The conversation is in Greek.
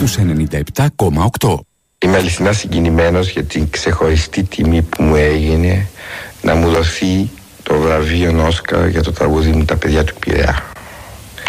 στους 97,8. Είμαι αληθινά συγκινημένος για την ξεχωριστή τιμή που μου έγινε να μου δοθεί το βραβείο Όσκαρ για το τραγούδι μου «Τα παιδιά του Πειραιά».